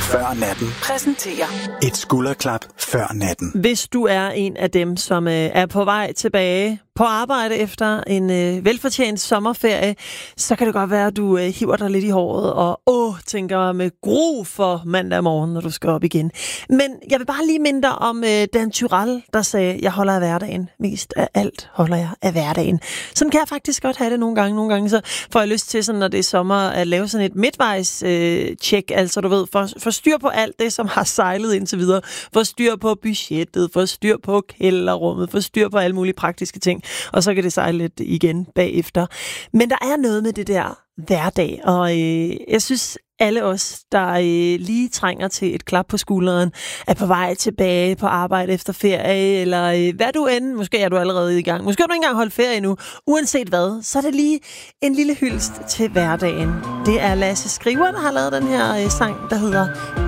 før natten præsenterer et skulderklap før natten. Hvis du er en af dem, som er på vej tilbage på arbejde efter en velfortjent sommerferie, så kan det godt være, at du hiver dig lidt i håret og tænker med gru for mandag morgen, når du skal op igen. Men jeg vil bare lige minde dig om Dan Tyrell, der sagde, jeg holder af hverdagen. Mest af alt holder jeg af hverdagen. Sådan kan jeg faktisk godt have det nogle gange. Nogle gange så får jeg lyst til, sådan, når det er sommer, at lave sådan et midtvejs-check. Altså du ved, for styr på alt det, som har sejlet indtil videre. For styr på budgettet, for styr på kælderrummet, for styr på alle mulige praktiske ting. Og så kan det sejle lidt igen bagefter. Men der er noget med det der hverdag, og jeg synes, alle os, der lige trænger til et klap på skulderen, er på vej tilbage på arbejde efter ferie, eller hvad du end, måske er du allerede i gang, måske har du ikke engang holdt ferie nu, uanset hvad, så er det lige en lille hyldest til hverdagen. Det er Lasse Skriver, der har lavet den her sang, der hedder